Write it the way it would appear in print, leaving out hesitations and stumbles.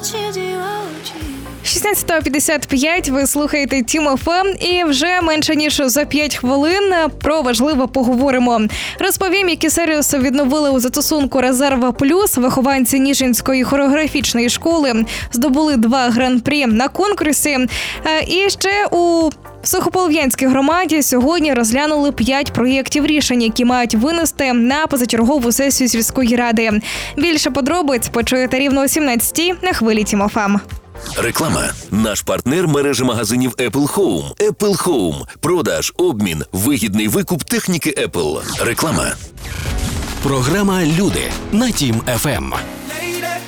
16:55, ви слухаєте Тім ФМ, і вже менше ніж за 5 хвилин про важливе поговоримо. Розповім, які сервіси відновили у застосунку «Резерва Плюс». Вихованці Ніжинської хореографічної школи здобули 2 гран-прі на конкурсі. І ще у Сухополов'янській громаді сьогодні розглянули 5 проєктів рішень, які мають винести на позачергову сесію сільської ради. Більше подробиць почуєте рівно о 17:00 на хвилі Тім ФМ. Реклама. Наш партнер – мережа магазинів Apple Home. Apple Home. Продаж, обмін, вигідний викуп техніки Apple. Реклама. Програма «Люди» на Тім ФМ.